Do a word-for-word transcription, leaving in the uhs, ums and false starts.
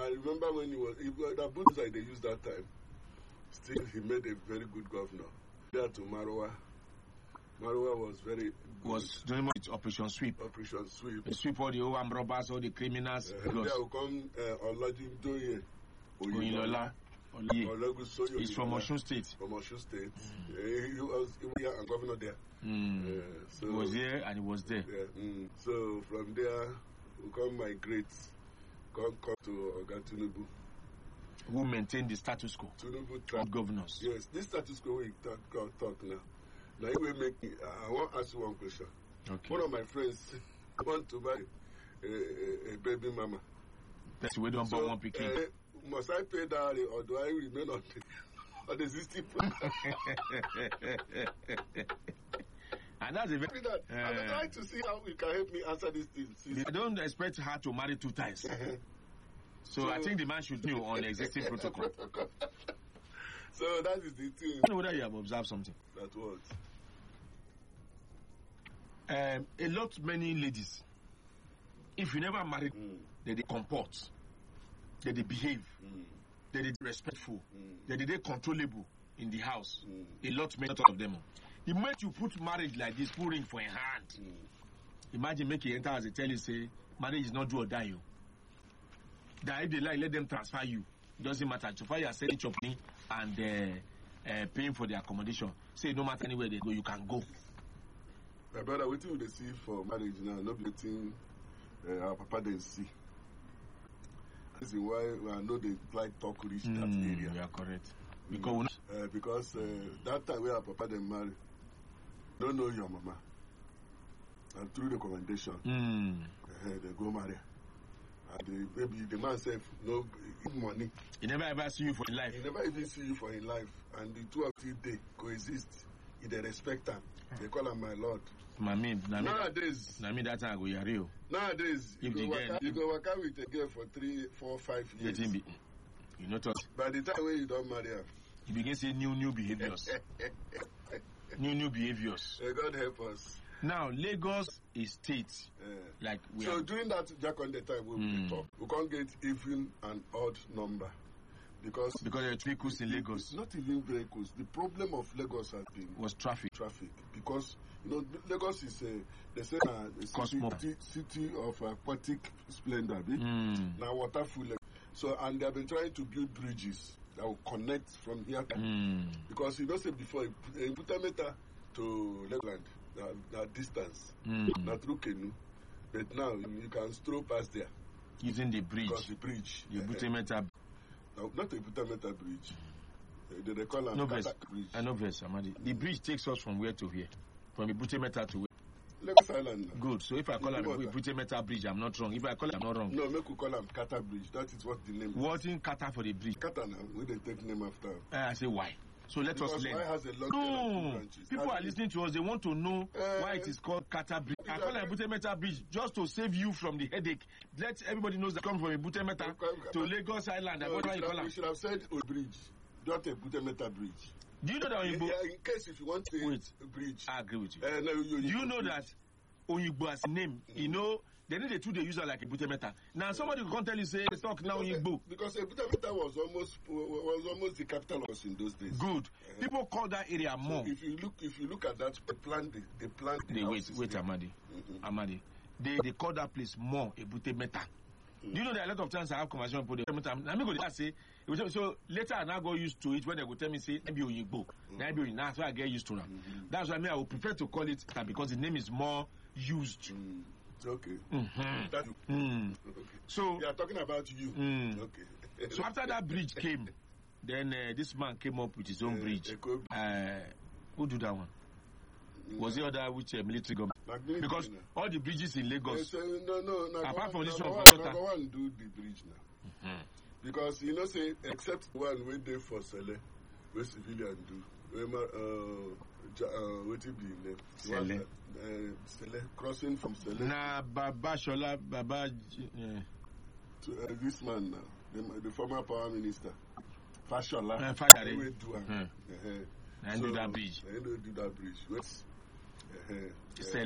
I remember when he was, he, the boots that they used that time, still he made a very good governor. There to Marwa. Marwa was very good. Was doing Operation Sweep. Operation Sweep. They sweep all the armed robbers, all the criminals. Uh, there will come uh, Olajimoye Oyinlola. He's from Osun State. From Osun State. Mm. Uh, he was here and governor there. Mm. Uh, so, he was here and he was there. Yeah, mm. So from there, we come migrate, come, come to Oga Tinubu. Who maintained the status quo? Tinubu track governors. Yes, this status quo we talk, talk, talk now. Now, you will make me, I want to ask you one question. Okay. One of my friends want to buy a, a, a baby mama. That's where don't so, buy one picking. Uh, must I pay dowry or do I remain on the, on the existing plan? And that's a very. That. Uh, I'm trying to see how you can help me answer these things. I don't expect her to marry two times. so, so I think the man should know on the existing protocol. So that is the thing. I don't know whether you have observed something. That was. Um, a lot many ladies, if you never married, mm. they, they comport, they, they behave, mm. they, they respectful, mm. they, they controllable in the house. Mm. A lot many of them. The moment you put marriage like this, put ring for a hand. Mm. Imagine make you enter as they tell you, say, marriage is not do or die you. That if they like, let them transfer you. It doesn't matter. So far you are selling chopping and uh, uh, paying for the accommodation. Say no matter anywhere they go, you can go. My brother, what do they see for marriage now? Not letting uh, our papa they see. This is why I know they like talk rich mm, that area. You are correct. Because uh, because uh, that time where our papa they marry, don't know your mama. And through the commendation, mm. uh, they go marry. And the, maybe the man said no money. He never ever see you for in life. He never even see you for in life. And the two of you they coexist. They respect him. They call him my lord. Mami, nowadays, na me that time I go yari. Nowadays, if you, go girl, waka, you go work out with a girl for three, four, five years. Be, you know what? By the time when you don't marry her, you begin to see new, new behaviors. new, new behaviors. Uh, God help us. Now, Lagos is state. Uh, like we so are. during that Jack on the time when mm. we talk, we can't get even an odd number. Because because there are vehicles in Lagos. Not even vehicles. The problem of Lagos has been was traffic. Traffic. Because you know Lagos is a they say uh, a city, city of aquatic splendor. Mm. Now waterful. So and they have been trying to build bridges that will connect from here. Mm. Because you know say before in Butameta to Lakeland, that distance, mm. not through canoe, but now you can stroll past there using the bridge. Because the bridge. The Butameta. No, not a Butameta bridge. They, they call it no Bridge. I know verse, Amadi. The bridge takes us from where to here? From the Butameta to where? Lagos Island. Good. So if I call it Butameta Bridge, I'm not wrong. If I call it, I'm not wrong. No, make we call it Kata Bridge. That is what the name is. What in Kata for the bridge? Kata now, we they take name after. Uh, I say why? So let because us learn. Why has a lot no, of people are listening to us. They want to know uh, why it is called Kata Bridge. I call it a Butemeta Bridge just to save you from the headache. Let everybody knows that come from a Butemeta to Lagos Island. No, what do you call it? We should have said a bridge, not a Butemeta Bridge. Do you know that Oyigbo? Yeah, in case if you want to wait, a bridge, I agree with you. Uh, no, you, you do you know bridge. that Oyigbo as a name? Mm. You know. They need the two they use like a Butemeta. Now somebody can tell you say talk now in Igbo. Because a Butemeta was almost was almost the capital of us in those days. Good. Uh, People call that area more. So if you look if you look at that, they plan the they plan the they wait wait there. Amadi mm-hmm. Amadi. They they call that place more a Butemeta. Mm-hmm. Do you know that a lot of times I have conversation with them. I'm going to say so later I now go used to it when they go tell me say maybe Oyigbo. Maybe that's why I get used to that. Mm-hmm. That's why I mean I would prefer to call it that because the name is more used. Mm. Okay. Mm-hmm. That, mm. okay. So we are talking about you. Mm. Okay. So after that bridge came, then uh, this man came up with his own uh, bridge. Uh, who do that one? Mm. Was the other which uh, military government? Because no. all the bridges in Lagos, uh, no, no, no, apart from this one, number one do the bridge now. Mm-hmm. Because you know, say except one when they for Sele, where civilian do. Uh, uh, what it be name? Sele. Uh, Sele, crossing from Sele. Nah, Baba Shola, Baba. Yeah. To, uh, this man now, the, the former power minister, Fashola. Uh, Fashare. He do uh-huh. uh-huh. And so, do that bridge. And do that bridge. What's uh-huh. Sele.